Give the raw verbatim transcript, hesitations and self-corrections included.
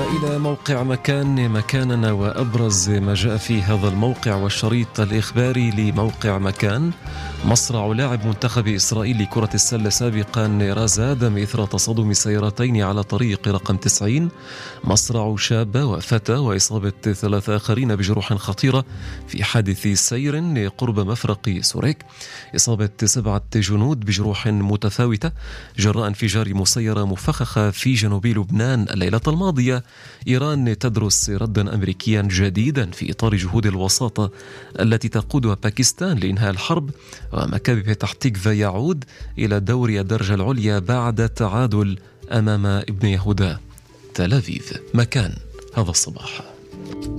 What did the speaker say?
إلى موقع مكان مكاننا وأبرز ما جاء في هذا الموقع والشريط الإخباري لموقع مكان. مصرع لاعب منتخب إسرائيل لكرة السلة سابقا رزاد إثر تصادم سيارتين على طريق رقم تسعين. مصرع شاب وفتى وإصابة ثلاثة آخرين بجروح خطيرة في حادث سير قرب مفرق سوريك. إصابة سبعة جنود بجروح متفاوتة جراء انفجار مسيرة مفخخة في جنوب لبنان الليلة الماضية. إيران تدرس ردا أمريكيا جديدا في إطار جهود الوساطة التي تقودها باكستان لإنهاء الحرب. ومكابي بيتح تيكفا يعود إلى دوري الدرجة العليا بعد التعادل أمام ابن يهودا تل أبيب. مكان هذا الصباح.